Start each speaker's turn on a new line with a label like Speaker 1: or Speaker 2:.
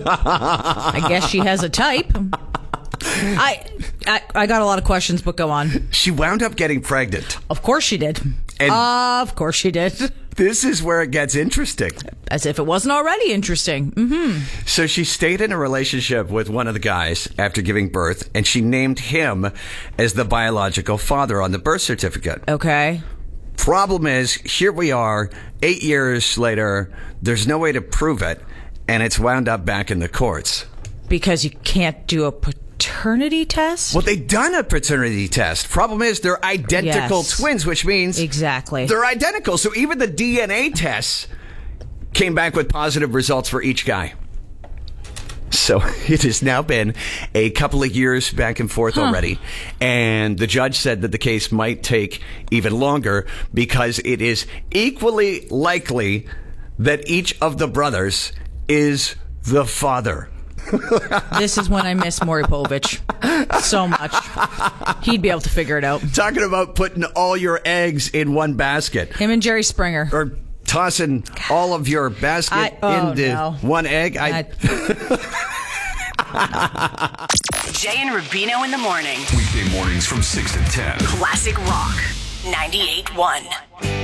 Speaker 1: I guess she has a type. I got a lot of questions, but go on.
Speaker 2: She wound up getting pregnant.
Speaker 1: Of course she did. Of course she did.
Speaker 2: This is where it gets interesting.
Speaker 1: As if it wasn't already interesting. Mm-hmm.
Speaker 2: So she stayed in a relationship with one of the guys after giving birth, and she named him as the biological father on the birth certificate.
Speaker 1: Okay.
Speaker 2: Problem is, here we are, 8 years later, there's no way to prove it, and it's wound up back in the courts.
Speaker 1: Because you can't do a paternity test?
Speaker 2: Well, they've done a paternity test. Problem is, they're identical twins, which means...
Speaker 1: Exactly.
Speaker 2: They're identical. So even the DNA tests came back with positive results for each guy. So it has now been a couple of years back and forth already. And the judge said that the case might take even longer because it is equally likely that each of the brothers is the father.
Speaker 1: This is when I miss Maury Povich so much. He'd be able to figure it out.
Speaker 2: Talking about putting all your eggs in one basket.
Speaker 1: Him and Jerry Springer.
Speaker 2: Or tossing all of your basket into one egg.
Speaker 3: Jay and Rubino in the morning.
Speaker 4: Weekday mornings from 6 to 10.
Speaker 3: Classic Rock 98.1.